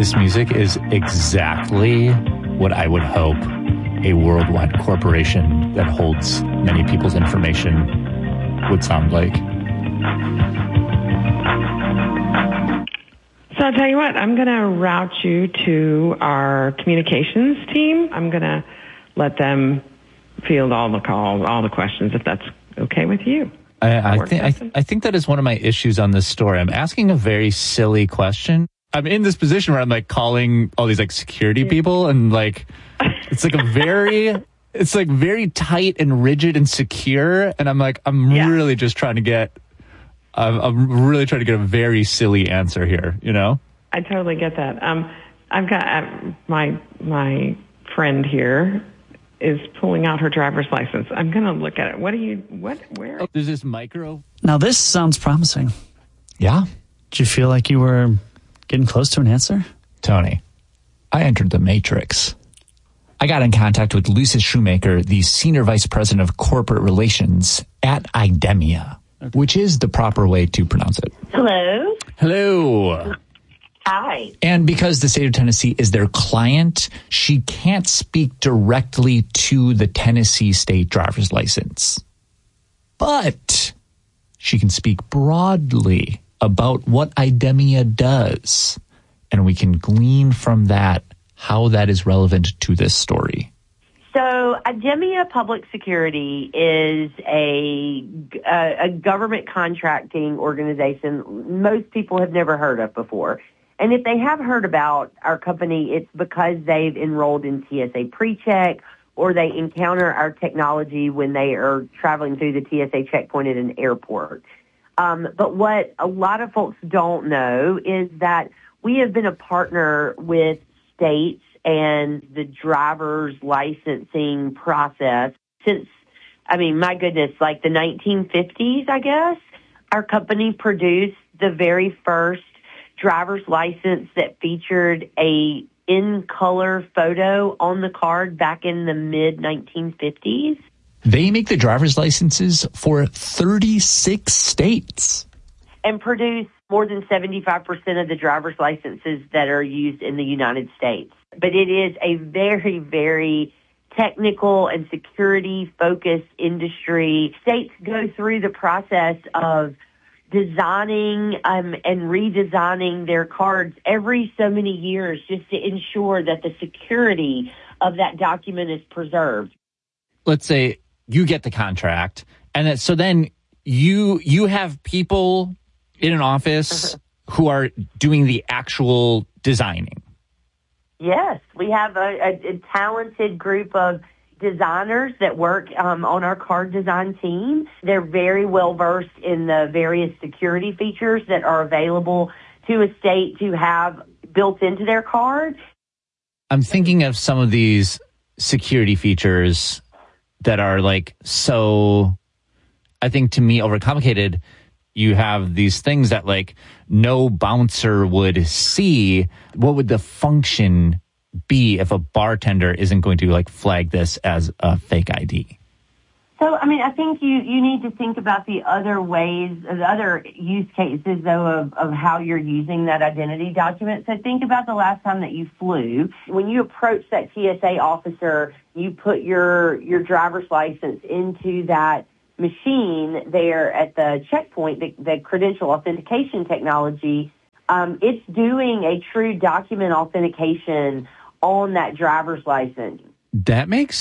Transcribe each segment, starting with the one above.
This music is exactly what I would hope a worldwide corporation that holds many people's information would sound like. So I'll tell you what, I'm going to route you to our communications team. I'm going to let them field all the calls, all the questions, if that's okay with you. I think that is one of my issues on this story. I'm asking a very silly question. I'm in this position where I'm like calling all these like security people, and like it's like very tight and rigid and secure, and I'm really just trying to get I'm really trying to get a very silly answer here, you know? I totally get that. I've got my friend here is pulling out her driver's license. I'm going to look at it. Where? Oh, there's this micro. Now this sounds promising. Yeah. Did you feel like you were getting close to an answer? Tony, I entered the Matrix. I got in contact with Lucis Shoemaker, the Senior Vice President of Corporate Relations at IDEMIA, which is the proper way to pronounce it. Hello. Hello. Hi. And because the state of Tennessee is their client, she can't speak directly to the Tennessee state driver's license. But she can speak broadly about what IDEMIA does. And we can glean from that how that is relevant to this story. So IDEMIA Public Security is a government contracting organization most people have never heard of before. And if they have heard about our company, it's because they've enrolled in TSA PreCheck or they encounter our technology when they are traveling through the TSA checkpoint at an airport. But what a lot of folks don't know is that we have been a partner with states and the driver's licensing process since, my goodness, like the 1950s, I guess. Our company produced the very first driver's license that featured a in-color photo on the card back in the mid-1950s. They make the driver's licenses for 36 states. And produce more than 75% of the driver's licenses that are used in the United States. But it is a very, very technical and security-focused industry. States go through the process of designing and redesigning their cards every so many years just to ensure that the security of that document is preserved. Let's say you get the contract, and so then you have people in an office who are doing the actual designing. Yes, we have a talented group of designers that work on our card design team. They're very well versed in the various security features that are available to a state to have built into their card. I'm thinking of some of these security features that are like so, I think to me, overcomplicated. You have these things that like no bouncer would see. What would the function be if a bartender isn't going to like flag this as a fake ID? So, I think you need to think about the other ways, the other use cases, though, of how you're using that identity document. So think about the last time that you flew. When you approach that TSA officer, you put your driver's license into that machine there at the checkpoint, the credential authentication technology. It's doing a true document authentication on that driver's license. That makes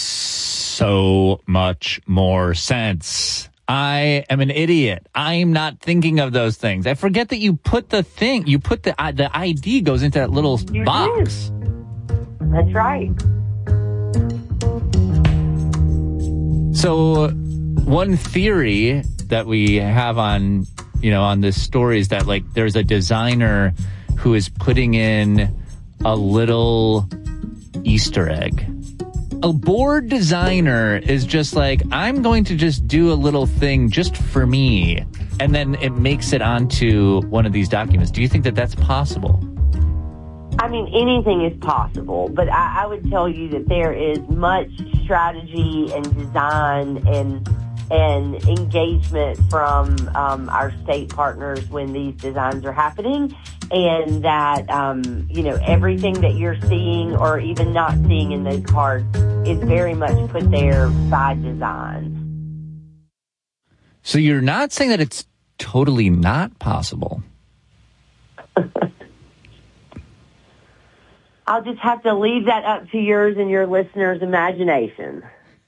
so much more sense. I am an idiot. I'm not thinking of those things. I forget that you put the ID goes into that little box. Do. That's right. So one theory that we have on this story is that like there's a designer who is putting in a little Easter egg. A bored designer is just like, I'm going to just do a little thing just for me. And then it makes it onto one of these documents. Do you think that that's possible? Anything is possible, but I would tell you that there is much strategy and design and and engagement from our state partners when these designs are happening, and that, everything that you're seeing or even not seeing in those cards is very much put there by design. So you're not saying that it's totally not possible? I'll just have to leave that up to yours and your listeners' imagination.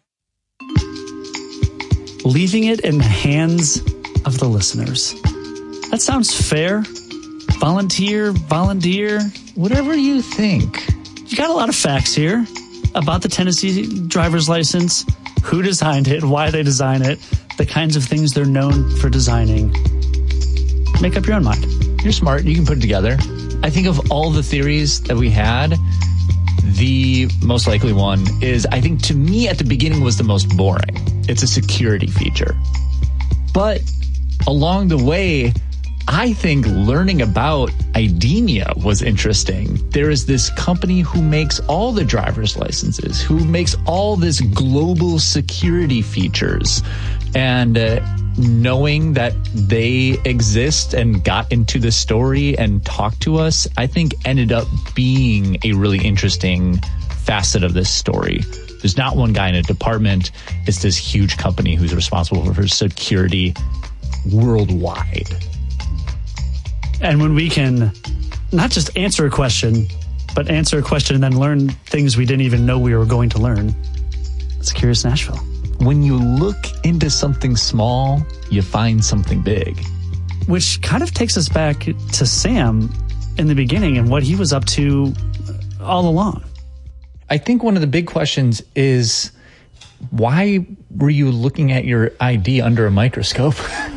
Leaving it in the hands of the listeners. That sounds fair. Volunteer, whatever you think. You got a lot of facts here about the Tennessee driver's license, who designed it, why they design it, the kinds of things they're known for designing. Make up your own mind. You're smart. You can put it together. I think of all the theories that we had, the most likely one is, I think to me at the beginning was the most boring. It's a security feature. But along the way, I think learning about IDEMIA was interesting. There is this company who makes all the driver's licenses, who makes all this global security features. And knowing that they exist and got into the story and talked to us, I think ended up being a really interesting facet of this story. There's not one guy in a department. It's this huge company who's responsible for security worldwide. And when we can not just answer a question, but answer a question and then learn things we didn't even know we were going to learn, it's Curious Nashville. When you look into something small, you find something big. Which kind of takes us back to Sam in the beginning and what he was up to all along. I think one of the big questions is, why were you looking at your ID under a microscope?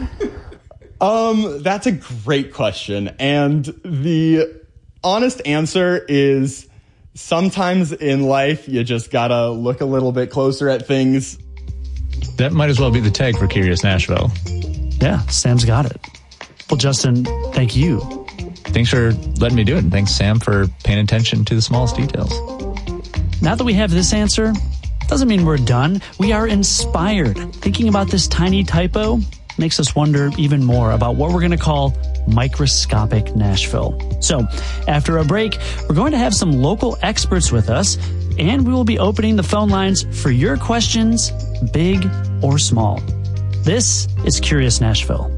That's a great question. And the honest answer is sometimes in life, you just gotta look a little bit closer at things. That might as well be the tag for Curious Nashville. Yeah, Sam's got it. Well, Justin, thank you. Thanks for letting me do it. And thanks, Sam, for paying attention to the smallest details. Now that we have this answer, doesn't mean we're done. We are inspired. Thinking about this tiny typo makes us wonder even more about what we're going to call microscopic Nashville. So, after a break, we're going to have some local experts with us, and we will be opening the phone lines for your questions, big or small. This is Curious Nashville.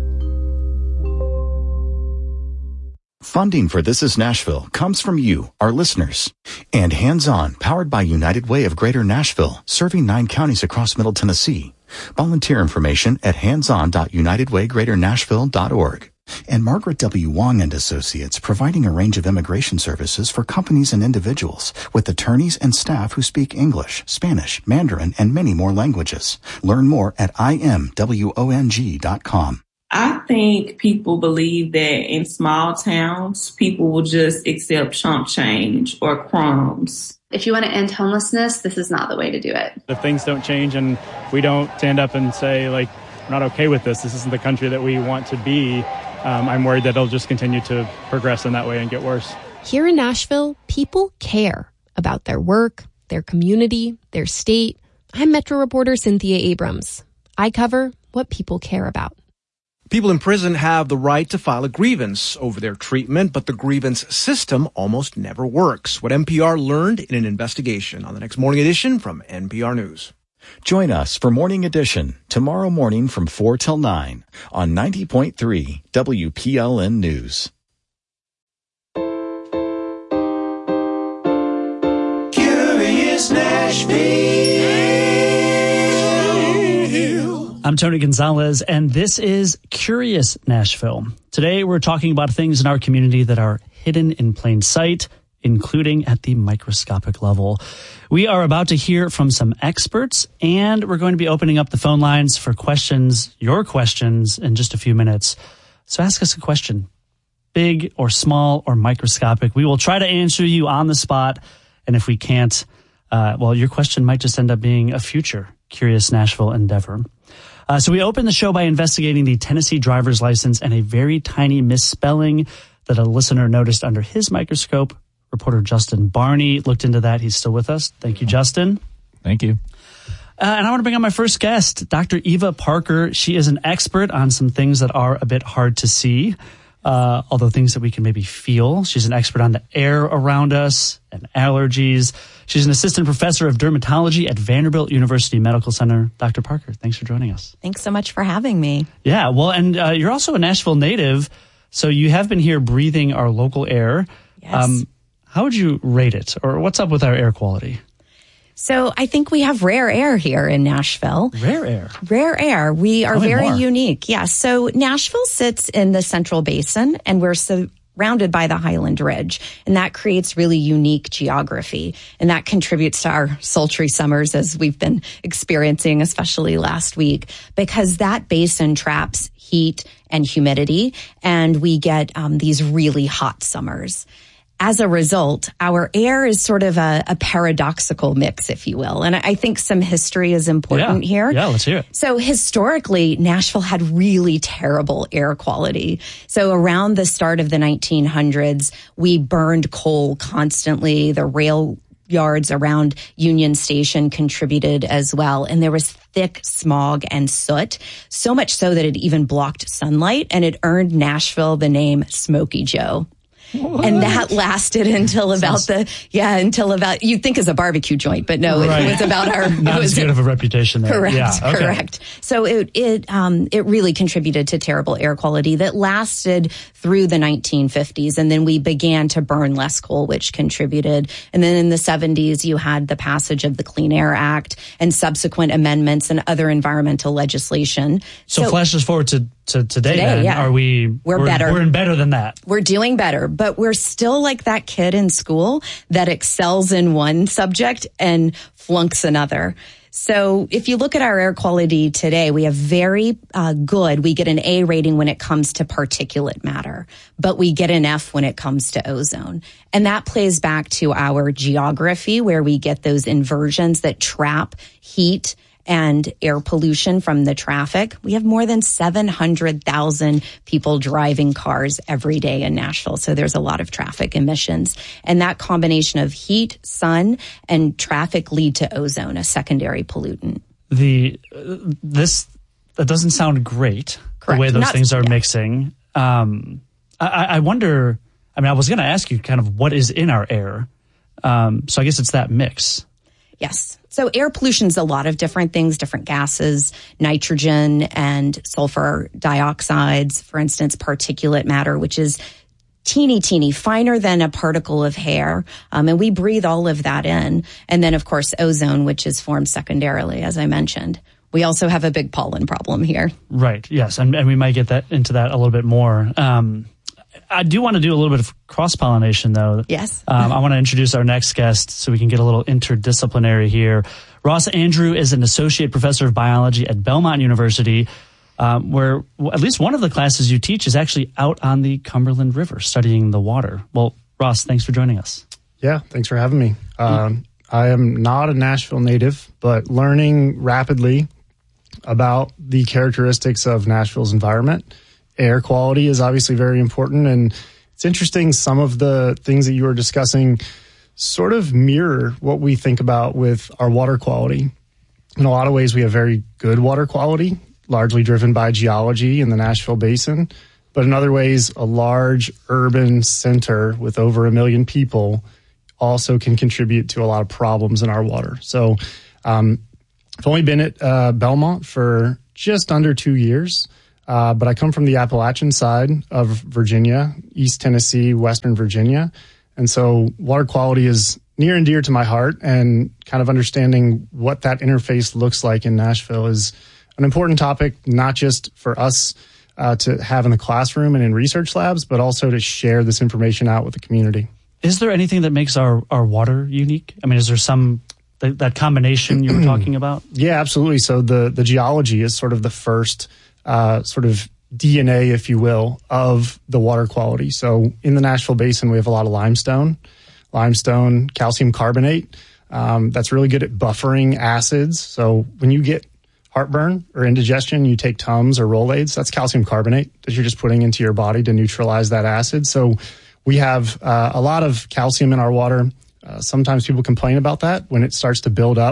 Funding for This is Nashville comes from you, our listeners. And Hands On, powered by United Way of Greater Nashville, serving 9 counties across Middle Tennessee. Volunteer information at handson.unitedwaygreaternashville.org. And Margaret W. Wong and Associates, providing a range of immigration services for companies and individuals with attorneys and staff who speak English, Spanish, Mandarin, and many more languages. Learn more at imwong.com. I think people believe that in small towns, people will just accept chump change or crumbs. If you want to end homelessness, this is not the way to do it. If things don't change and we don't stand up and say, we're not okay with this isn't the country that we want to be, I'm worried that it'll just continue to progress in that way and get worse. Here in Nashville, people care about their work, their community, their state. I'm Metro reporter Cynthia Abrams. I cover what people care about. People in prison have the right to file a grievance over their treatment, but the grievance system almost never works. What NPR learned in an investigation on the next Morning Edition from NPR News. Join us for Morning Edition tomorrow morning from 4 till 9 on 90.3 WPLN News. Curious Nashville. I'm Tony Gonzalez, and this is Curious Nashville. Today, we're talking about things in our community that are hidden in plain sight, including at the microscopic level. We are about to hear from some experts, and we're going to be opening up the phone lines for questions, your questions, in just a few minutes. So ask us a question, big or small or microscopic. We will try to answer you on the spot, and if we can't, your question might just end up being a future Curious Nashville endeavor. So we opened the show by investigating the Tennessee driver's license and a very tiny misspelling that a listener noticed under his microscope. Reporter Justin Barney looked into that. He's still with us. Thank you, Justin. Thank you. And I want to bring on my first guest, Dr. Eva Parker. She is an expert on some things that are a bit hard to see, although things that we can maybe feel. She's an expert on the air around us and allergies. She's an assistant professor of dermatology at Vanderbilt University Medical Center. Dr. Parker, thanks for joining us. Thanks so much for having me. Yeah, well, and you're also a Nashville native, so you have been here breathing our local air. Yes. How would you rate it, or what's up with our air quality? So I think we have rare air here in Nashville. Rare air? Rare air. We are very unique. Yeah. So Nashville sits in the Central Basin, and we're surrounded by the Highland Ridge, and that creates really unique geography, and that contributes to our sultry summers as we've been experiencing, especially last week, because that basin traps heat and humidity, and we get these really hot summers. As a result, our air is sort of a paradoxical mix, if you will. And I think some history is important here. Yeah, let's hear it. So historically, Nashville had really terrible air quality. So around the start of the 1900s, we burned coal constantly. The rail yards around Union Station contributed as well. And there was thick smog and soot, so much so that it even blocked sunlight, and it earned Nashville the name Smokey Joe. What? And that lasted until about you'd think as a barbecue joint, but no, right. It was about our not as good of a reputation there. Correct, yeah, okay. Correct. So it really contributed to terrible air quality that lasted through the 1950s, and then we began to burn less coal, which contributed. And then in the 70s, you had the passage of the Clean Air Act and subsequent amendments and other environmental legislation. So flash us forward to today then. Yeah. We're better. We're in better than that. We're doing better, but we're still like that kid in school that excels in one subject and flunks another. So if you look at our air quality today, we have very good. We get an A rating when it comes to particulate matter, but we get an F when it comes to ozone. And that plays back to our geography, where we get those inversions that trap heat and air pollution from the traffic. We have more than 700,000 people driving cars every day in Nashville. So there's a lot of traffic emissions. And that combination of heat, sun, and traffic lead to ozone, a secondary pollutant. That doesn't sound great. Correct. The way those things are mixing. I wonder, I was going to ask you kind of what is in our air. So I guess it's that mix. Yes. So air pollution is a lot of different things, different gases, nitrogen and sulfur dioxides, for instance, particulate matter, which is teeny, finer than a particle of hair. And we breathe all of that in. And then, of course, ozone, which is formed secondarily, as I mentioned. We also have a big pollen problem here. Right. Yes. And we might get into that a little bit more. I do want to do a little bit of cross-pollination, though. Yes. I want to introduce our next guest so we can get a little interdisciplinary here. Ross Andrew is an associate professor of biology at Belmont University, where at least one of the classes you teach is actually out on the Cumberland River studying the water. Well, Ross, thanks for joining us. Yeah, thanks for having me. I am not a Nashville native, but learning rapidly about the characteristics of Nashville's environment. Air quality is obviously very important, and it's interesting some of the things that you were discussing sort of mirror what we think about with our water quality. In a lot of ways, we have very good water quality, largely driven by geology in the Nashville Basin. But in other ways, a large urban center with over 1 million people also can contribute to a lot of problems in our water. So I've only been at Belmont for just under 2 years. But I come from the Appalachian side of Virginia, East Tennessee, Western Virginia. And so water quality is near and dear to my heart, and kind of understanding what that interface looks like in Nashville is an important topic, not just for us to have in the classroom and in research labs, but also to share this information out with the community. Is there anything that makes our water unique? Is there some that combination you were talking about? Yeah, absolutely. So the geology is sort of the first sort of DNA, if you will, of the water quality. So in the Nashville Basin, we have a lot of limestone, calcium carbonate. That's really good at buffering acids. So when you get heartburn or indigestion, you take Tums or Rolaids, that's calcium carbonate that you're just putting into your body to neutralize that acid. So we have a lot of calcium in our water. Sometimes people complain about that when it starts to build up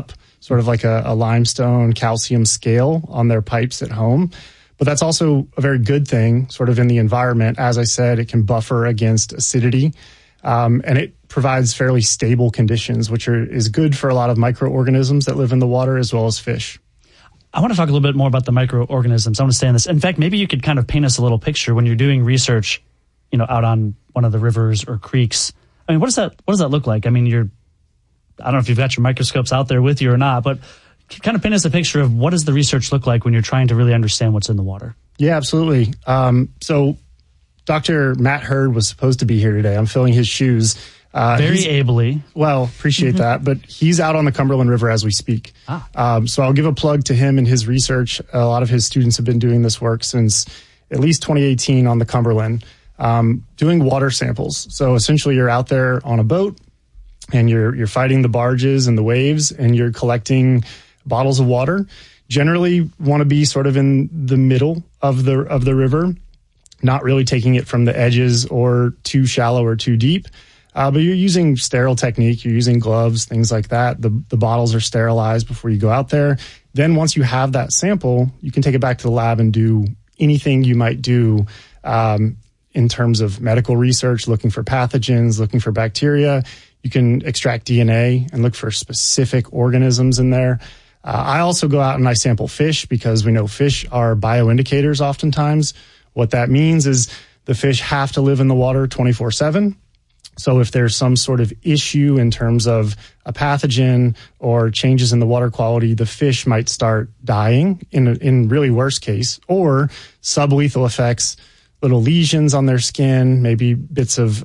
sort of like a limestone calcium scale on their pipes at home. But that's also a very good thing sort of in the environment. As I said, it can buffer against acidity, and it provides fairly stable conditions, which is good for a lot of microorganisms that live in the water as well as fish. I want to talk a little bit more about the microorganisms. I want to stay on this. In fact, maybe you could kind of paint us a little picture when you're doing research, out on one of the rivers or creeks. I mean, what does that look like? I mean, I don't know if you've got your microscopes out there with you or not, but kind of paint us a picture of what does the research look like when you're trying to really understand what's in the water? Yeah, absolutely. So Dr. Matt Hurd was supposed to be here today. I'm filling his shoes. Very ably. Well, appreciate that. But he's out on the Cumberland River as we speak. So I'll give a plug to him and his research. A lot of his students have been doing this work since at least 2018 on the Cumberland, doing water samples. So essentially you're out there on a boat and you're fighting the barges and the waves and you're collecting bottles of water. Generally want to be sort of in the middle of the river, not really taking it from the edges or too shallow or too deep. But you're using sterile technique, you're using gloves, things like that. The bottles are sterilized before you go out there. Then once you have that sample, you can take it back to the lab and do anything you might do in terms of medical research, looking for pathogens, looking for bacteria. You can extract DNA and look for specific organisms in there. I also go out and I sample fish because we know fish are bioindicators oftentimes. What that means is the fish have to live in the water 24/7. So if there's some sort of issue in terms of a pathogen or changes in the water quality, the fish might start dying in really worst case, or sublethal effects, little lesions on their skin, maybe bits of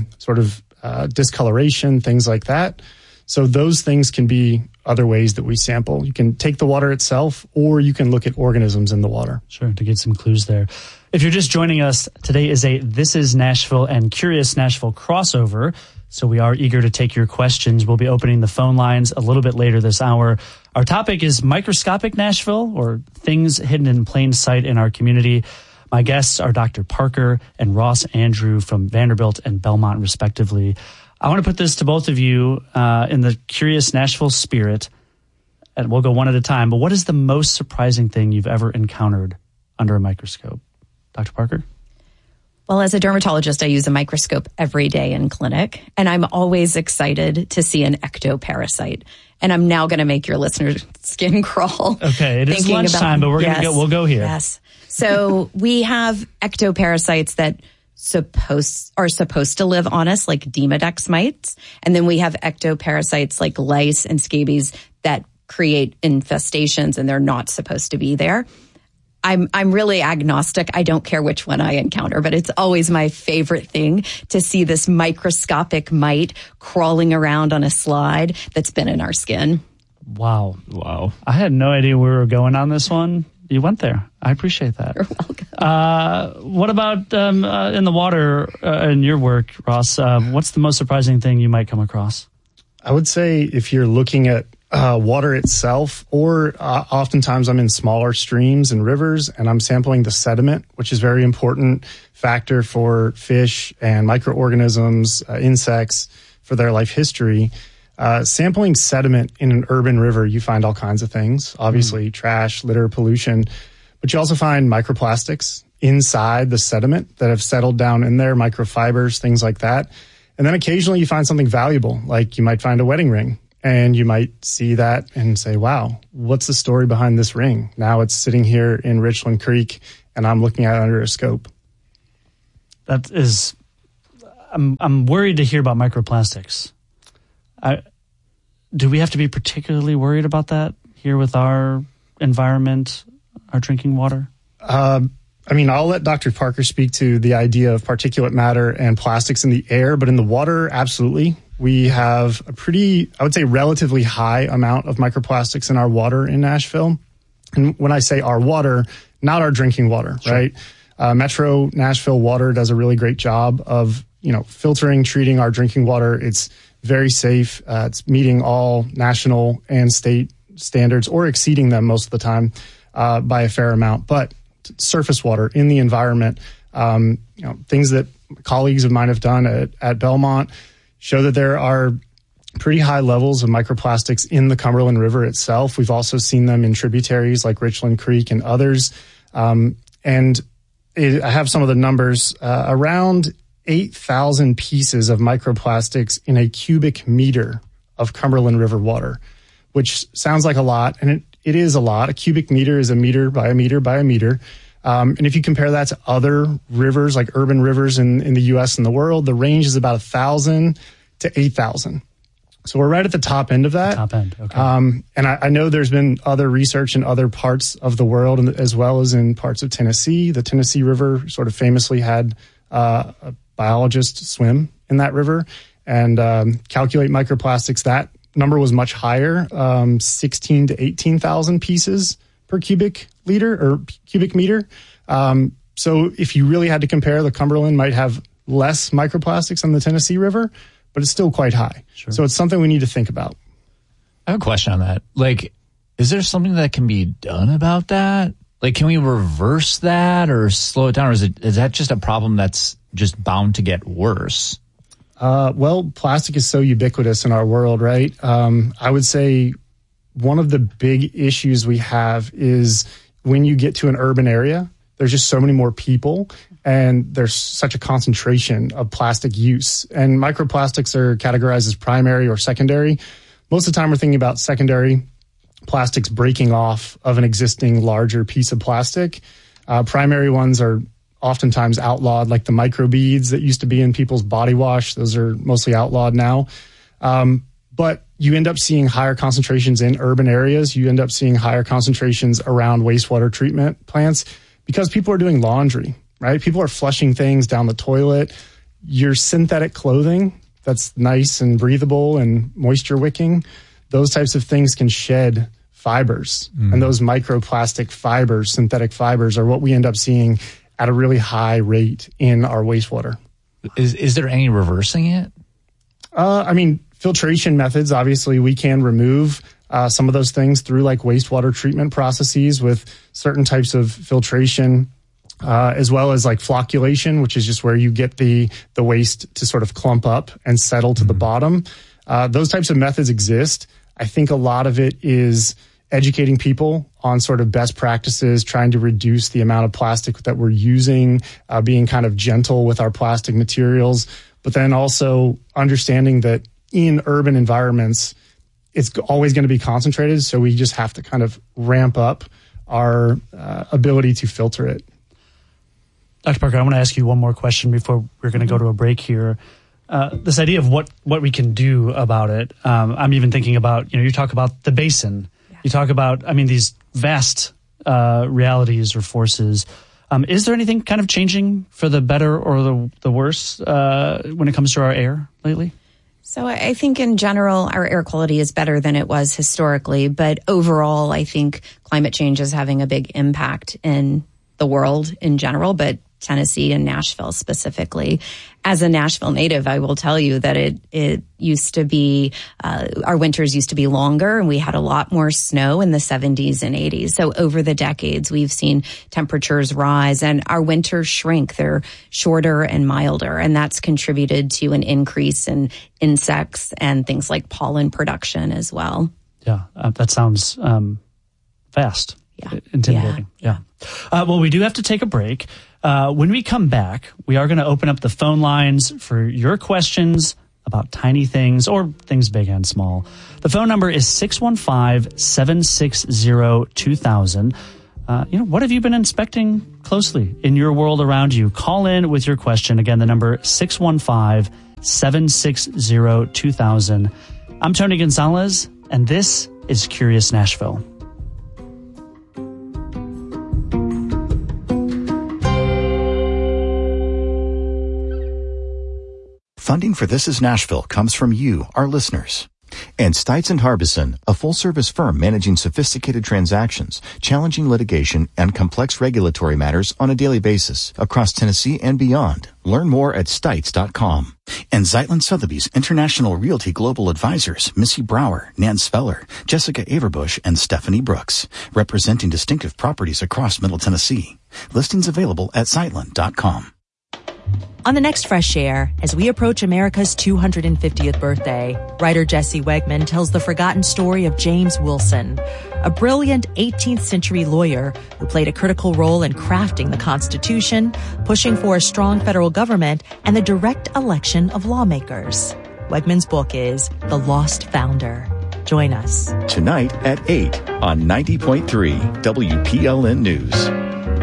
discoloration, things like that. So those things can be other ways that we sample. You can take the water itself, or you can look at organisms in the water. Sure, to get some clues there. If you're just joining us, today is a This is Nashville and Curious Nashville crossover. So we are eager to take your questions. We'll be opening the phone lines a little bit later this hour. Our topic is microscopic Nashville, or things hidden in plain sight in our community. My guests are Dr. Parker and Ross Andrew from Vanderbilt and Belmont, respectively. I want to put this to both of you in the Curious Nashville spirit, and we'll go one at a time. But what is the most surprising thing you've ever encountered under a microscope? Dr. Parker? Well, as a dermatologist, I use a microscope every day in clinic, and I'm always excited to see an ectoparasite. And I'm now going to make your listener's skin crawl. Okay, it is lunchtime, but we'll go here. Yes. So we have ectoparasites that are supposed to live on us, like Demodex mites. And then we have ectoparasites like lice and scabies that create infestations, and they're not supposed to be there. I'm really agnostic. I don't care which one I encounter, but it's always my favorite thing to see this microscopic mite crawling around on a slide that's been in our skin. Wow. I had no idea we were going on this one. You went there. I appreciate that. You're welcome. What about in the water in your work, Ross? What's the most surprising thing you might come across? I would say if you're looking at water itself, or oftentimes I'm in smaller streams and rivers and I'm sampling the sediment, which is a very important factor for fish and microorganisms, insects, for their life history. Sampling sediment in an urban river, you find all kinds of things, obviously trash, litter, pollution, but you also find microplastics inside the sediment that have settled down in there, microfibers, things like that. And then occasionally you find something valuable, like you might find a wedding ring. And you might see that and say, wow, what's the story behind this ring? Now it's sitting here in Richland Creek and I'm looking at it under a scope. That is, I'm worried to hear about microplastics. Do we have to be particularly worried about that here with our environment, our drinking water? I'll let Dr. Parker speak to the idea of particulate matter and plastics in the air, but in the water, absolutely. We have a pretty, I would say, relatively high amount of microplastics in our water in Nashville. And when I say our water, not our drinking water, sure. Right? Metro Nashville Water does a really great job of, filtering, treating our drinking water. It's very safe. It's meeting all national and state standards, or exceeding them most of the time by a fair amount. But surface water in the environment, things that colleagues of mine have done at Belmont show that there are pretty high levels of microplastics in the Cumberland River itself. We've also seen them in tributaries like Richland Creek and others. I have some of the numbers. Around 8,000 pieces of microplastics in a cubic meter of Cumberland River water, which sounds like a lot, and it is a lot. A cubic meter is a meter by a meter by a meter. And if you compare that to other rivers, like urban rivers in the U.S. and the world, the range is about 1,000 to 8,000. So we're right at the top end of that. Top end, okay. And I know there's been other research in other parts of the world, as well as in parts of Tennessee. The Tennessee River sort of famously had a biologist swim in that river and calculate microplastics. That number was much higher, 16 to 18,000 pieces per cubic liter or cubic meter. So if you really had to compare, the Cumberland might have less microplastics than the Tennessee River, but it's still quite high. Sure. So it's something we need to think about. I have a question on that. Like, is there something that can be done about that? Like, can we reverse that or slow it down? Or is that just a problem that's just bound to get worse? Well, plastic is so ubiquitous in our world, right? I would say one of the big issues we have is when you get to an urban area, there's just so many more people and there's such a concentration of plastic use. And microplastics are categorized as primary or secondary. Most of the time we're thinking about secondary plastics breaking off of an existing larger piece of plastic. Primary ones are oftentimes outlawed, like the microbeads that used to be in people's body wash. Those are mostly outlawed now. But you end up seeing higher concentrations in urban areas. You end up seeing higher concentrations around wastewater treatment plants because people are doing laundry, right? People are flushing things down the toilet. Your synthetic clothing that's nice and breathable and moisture wicking, those types of things can shed fibers. And those microplastic fibers, synthetic fibers, are what we end up seeing at a really high rate in our wastewater. Is there any reversing it? Filtration methods, obviously we can remove some of those things through like wastewater treatment processes with certain types of filtration, as well as like flocculation, which is just where you get the waste to sort of clump up and settle to the bottom. Those types of methods exist. I think a lot of it is educating people on sort of best practices, trying to reduce the amount of plastic that we're using, being kind of gentle with our plastic materials, but then also understanding that in urban environments, it's always going to be concentrated. So we just have to kind of ramp up our ability to filter it. Dr. Parker, I want to ask you one more question before we're going to go to a break here. This idea of what we can do about it. I'm even thinking about, you talk about the basin. Yeah. You talk about, these vast realities or forces. Is there anything kind of changing for the better or the worse when it comes to our air lately? So I think in general, our air quality is better than it was historically. But overall, I think climate change is having a big impact in the world in general, but Tennessee and Nashville specifically. As a Nashville native, I will tell you that it used to be, our winters used to be longer and we had a lot more snow in the 70s and 80s. So over the decades, we've seen temperatures rise and our winters shrink. They're shorter and milder, and that's contributed to an increase in insects and things like pollen production as well. Yeah, that sounds fast. Yeah. Intimidating. Yeah. Well, we do have to take a break. When we come back, we are going to open up the phone lines for your questions about tiny things or things big and small. The phone number is 615-760-2000. What have you been inspecting closely in your world around you? Call in with your question. Again, the number 615-760-2000. I'm Tony Gonzalez, and this is Curious Nashville. Funding for This Is Nashville comes from you, our listeners. And Stites & Harbison, a full-service firm managing sophisticated transactions, challenging litigation, and complex regulatory matters on a daily basis across Tennessee and beyond. Learn more at Stites.com. And Zeitlin Sotheby's International Realty Global Advisors, Missy Brower, Nan Sveller, Jessica Averbush, and Stephanie Brooks, representing distinctive properties across Middle Tennessee. Listings available at Zeitlin.com. On the next Fresh Air, as we approach America's 250th birthday, writer Jesse Wegman tells the forgotten story of James Wilson, a brilliant 18th century lawyer who played a critical role in crafting the Constitution, pushing for a strong federal government, and the direct election of lawmakers. Wegman's book is The Lost Founder. Join us. Tonight at 8 on 90.3 WPLN News.